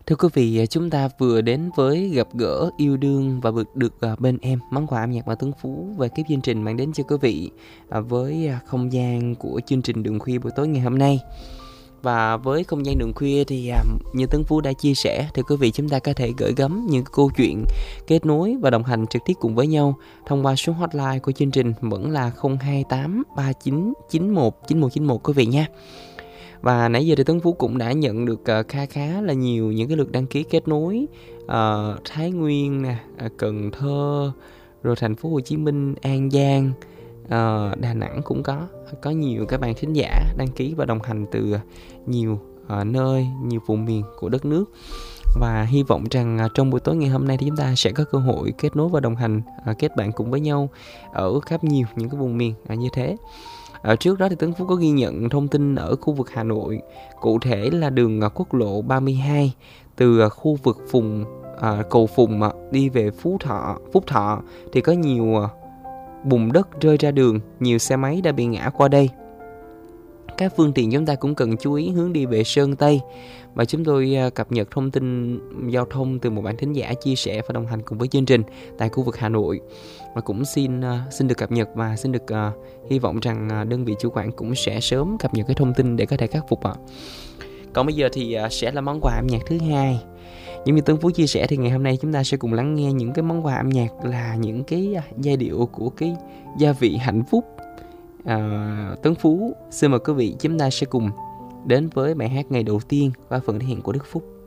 Thưa quý vị, chúng ta vừa đến với gặp gỡ yêu đương và được bên em món quà âm nhạc mà Tuấn Phú về cái chương trình mang đến cho quý vị với không gian của chương trình Đường Khuya buổi tối ngày hôm nay. Và với không gian Đường Khuya thì như Tuấn Phú đã chia sẻ, thì quý vị chúng ta có thể gửi gắm những câu chuyện kết nối và đồng hành trực tiếp cùng với nhau thông qua số hotline của chương trình vẫn là 028 39 91 9191 quý vị nha. Và nãy giờ thì Tuấn Phú cũng đã nhận được khá là nhiều những cái lượt đăng ký kết nối Thái Nguyên nè, Cần Thơ, rồi thành phố Hồ Chí Minh, An Giang, Đà Nẵng cũng có nhiều các bạn thính giả đăng ký và đồng hành từ nhiều nơi, nhiều vùng miền của đất nước. Và hy vọng rằng trong buổi tối ngày hôm nay thì chúng ta sẽ có cơ hội kết nối và đồng hành kết bạn cùng với nhau ở khắp nhiều những cái vùng miền như thế. Trước đó thì Tuấn Phú có ghi nhận thông tin ở khu vực Hà Nội, cụ thể là đường quốc lộ 32 từ khu vực cầu Phùng đi về Phúc Thọ thì có nhiều bùn đất rơi ra đường, nhiều xe máy đã bị ngã qua đây. Các phương tiện chúng ta cũng cần chú ý hướng đi về Sơn Tây. Và chúng tôi cập nhật thông tin giao thông từ một bạn thính giả chia sẻ và đồng hành cùng với chương trình tại khu vực Hà Nội. Và cũng xin được cập nhật và xin được hy vọng rằng đơn vị chủ quản cũng sẽ sớm cập nhật cái thông tin để có thể khắc phục ạ. Còn bây giờ thì sẽ là món quà âm nhạc thứ hai. Giống như Tuấn Phú chia sẻ thì ngày hôm nay chúng ta sẽ cùng lắng nghe những cái món quà âm nhạc là những cái giai điệu của cái gia vị hạnh phúc. Tuấn Phú xin mời quý vị chúng ta sẽ cùng đến với bài hát ngày đầu tiên qua phần thể hiện của Đức Phúc.